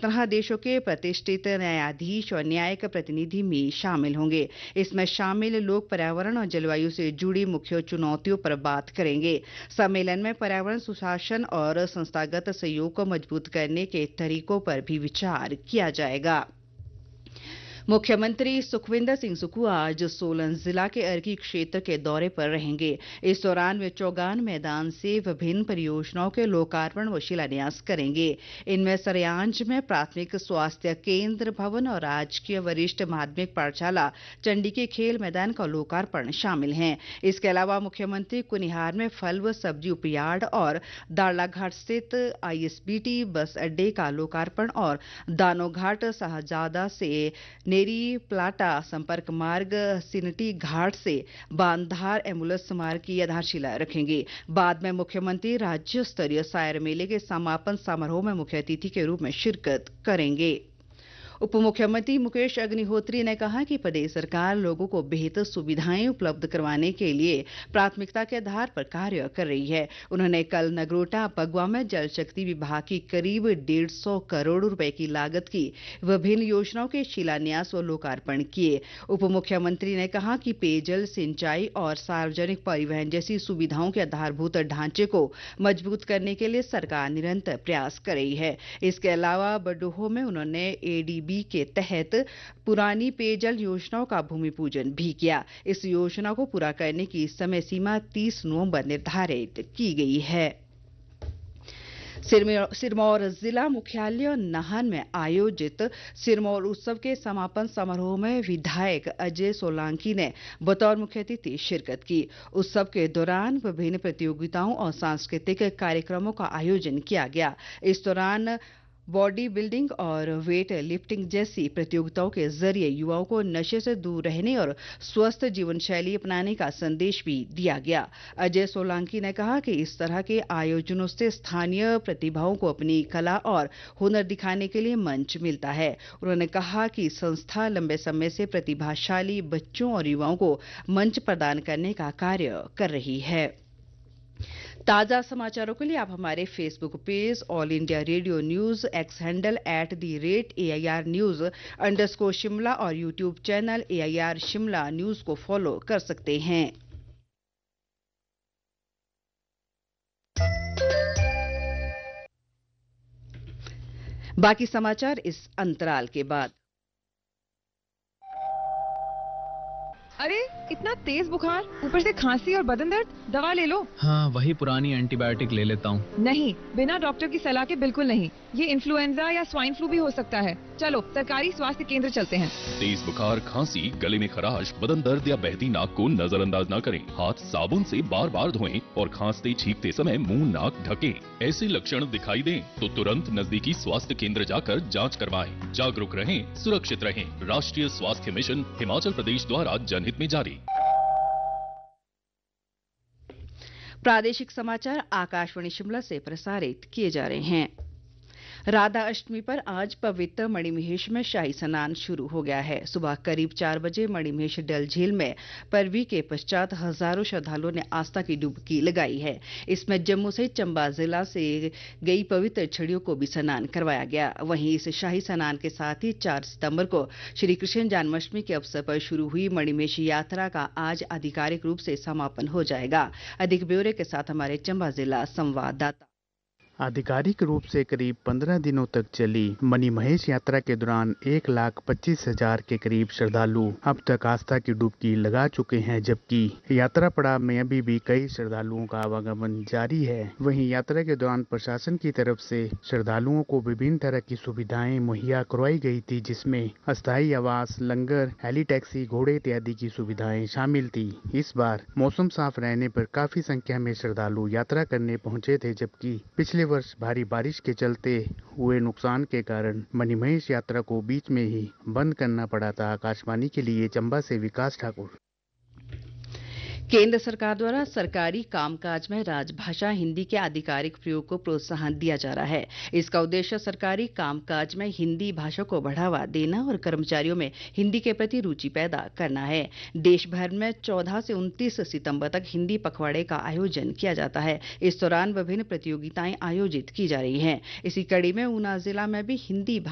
17 देशों के प्रतिष्ठित न्यायाधीश और न्यायिक प्रतिनिधि में शामिल होंगे। इसमें शामिल लोग पर्यावरण और जलवायु से जुड़ी मुख्य चुनौतियों पर बात करेंगे। सम्मेलन में पर्यावरण सुशासन और संस्थागत सहयोग को मजबूत करने के तरीकों पर भी विचार किया जाएगा। मुख्यमंत्री सुखविंदर सिंह सुक्खू आज सोलन जिला के अर्की क्षेत्र के दौरे पर रहेंगे। इस दौरान वे चौगान मैदान से विभिन्न परियोजनाओं के लोकार्पण व शिलान्यास करेंगे। इनमें सरयांज में प्राथमिक स्वास्थ्य केंद्र भवन और राजकीय वरिष्ठ माध्यमिक पाठशाला चंडी के खेल मैदान का लोकार्पण शामिल हैं। इसके अलावा मुख्यमंत्री कुनिहार में फल व सब्जी उपयार्ड और दाड़लाघाट स्थित आईएसबीटी बस अड्डे का लोकार्पण और दानोघाट शाहजादा से नेरी प्लाटा संपर्क मार्ग सिनटी घाट से बांधार एम्बुलेंस मार्ग की आधारशिला रखेंगे। बाद में मुख्यमंत्री राज्य स्तरीय सायर मेले के समापन समारोह में मुख्य अतिथि के रूप में शिरकत करेंगे। उप मुख्यमंत्री मुकेश अग्निहोत्री ने कहा कि प्रदेश सरकार लोगों को बेहतर सुविधाएं उपलब्ध करवाने के लिए प्राथमिकता के आधार पर कार्य कर रही है। उन्होंने कल नगरोटा पगवा में जल शक्ति विभाग की करीब 150 करोड़ रुपए की लागत की विभिन्न योजनाओं के शिलान्यास व लोकार्पण किए। उप मुख्यमंत्री ने कहा कि पेयजल, सिंचाई और सार्वजनिक परिवहन जैसी सुविधाओं के आधारभूत ढांचे को मजबूत करने के लिए सरकार निरंतर प्रयास कर रही है। इसके अलावा बडोहो में उन्होंने एडीबी के तहत पुरानी पेयजल योजनाओं का भूमि पूजन भी किया। इस योजना को पूरा करने की समय सीमा 30 नवंबर निर्धारित की गई है। सिरमौर जिला मुख्यालय नाहन में आयोजित सिरमौर उत्सव के समापन समारोह में विधायक अजय सोलंकी ने बतौर मुख्य अतिथि शिरकत की। उत्सव के दौरान विभिन्न प्रतियोगिताओं और सांस्कृतिक कार्यक्रमों का आयोजन किया गया। इस दौरान बॉडी बिल्डिंग और वेट लिफ्टिंग जैसी प्रतियोगिताओं के जरिए युवाओं को नशे से दूर रहने और स्वस्थ जीवन शैली अपनाने का संदेश भी दिया गया। अजय सोलंकी ने कहा कि इस तरह के आयोजनों से स्थानीय प्रतिभाओं को अपनी कला और हुनर दिखाने के लिए मंच मिलता है। उन्होंने कहा कि संस्था लंबे समय से प्रतिभाशाली बच्चों और युवाओं को मंच प्रदान करने का कार्य कर रही है। ताजा समाचारों के लिए आप हमारे Facebook page all India radio news, x handle @AIR News_ Shimla और YouTube channel AIR Shimla news को फॉलो कर सकते हैं। बाकी समाचार इस अंतराल के बाद। अरे इतना तेज बुखार, ऊपर से खांसी और बदन दर्द, दवा ले लो। हाँ, वही पुरानी एंटीबायोटिक ले लेता हूँ। नहीं, बिना डॉक्टर की सलाह के बिल्कुल नहीं। ये इन्फ्लुएंजा या स्वाइन फ्लू भी हो सकता है। चलो सरकारी स्वास्थ्य केंद्र चलते हैं। तेज बुखार, खांसी, गले में खराश, बदन दर्द या बहती नाक को नजरअंदाज न करें। हाथ साबुन से बार बार धोएं और खांसते छींकते समय मुंह नाक ढकें। ऐसे लक्षण दिखाई दें तो तुरंत नजदीकी स्वास्थ्य केंद्र जाकर जांच करवाएं। जागरूक रहें, सुरक्षित रहें। राष्ट्रीय स्वास्थ्य मिशन हिमाचल प्रदेश द्वारा जनहित में जारी। प्रादेशिक समाचार आकाशवाणी शिमला से प्रसारित किए जा रहे हैं। राधा अष्टमी पर आज पवित्र मणिमहेश में शाही स्नान शुरू हो गया है। सुबह करीब 4 बजे मणिमहेश डल झील में परवी के पश्चात हजारों श्रद्धालुओं ने आस्था की डुबकी लगाई है। इसमें जम्मू सहित चंबा जिला से गई पवित्र छड़ियों को भी स्नान करवाया गया। वहीं इस शाही स्नान के साथ ही 4 सितंबर को श्री कृष्ण जन्माष्टमी के अवसर पर शुरू हुई मणिमहेश यात्रा का आज आधिकारिक रूप से समापन हो जाएगा। अधिक ब्यौरे के साथ हमारे चंबा जिला संवाददाता। आधिकारिक रूप से करीब 15 दिनों तक चली मणिमहेश यात्रा के दौरान 1,25,000 के करीब श्रद्धालु अब तक आस्था की डुबकी लगा चुके हैं, जबकि यात्रा पड़ाव में अभी भी कई श्रद्धालुओं का आवागमन जारी है। वहीं यात्रा के दौरान प्रशासन की तरफ से श्रद्धालुओं को विभिन्न तरह की सुविधाएं मुहैया करवाई गई थी, जिसमें अस्थायी आवास, लंगर, हेली टैक्सी, घोड़े इत्यादि की सुविधाएं शामिल थी। इस बार मौसम साफ रहने पर काफी संख्या में श्रद्धालु यात्रा करने पहुंचे थे, जबकि पिछले वर्ष भारी बारिश के चलते हुए नुकसान के कारण मणिमहेश यात्रा को बीच में ही बंद करना पड़ा था। आकाशवाणी के लिए चंबा से विकास ठाकुर। केंद्र सरकार द्वारा सरकारी कामकाज में राजभाषा हिंदी के आधिकारिक प्रयोग को प्रोत्साहन दिया जा रहा है। इसका उद्देश्य सरकारी कामकाज में हिंदी भाषा को बढ़ावा देना और कर्मचारियों में हिंदी के प्रति रुचि पैदा करना है। देश भर में 14 से 29 सितंबर तक हिंदी पखवाड़े का आयोजन किया जाता है। इस दौरान विभिन्न प्रतियोगिताएं आयोजित की जा रही हैं। इसी कड़ी में ऊना जिला में भी हिंदी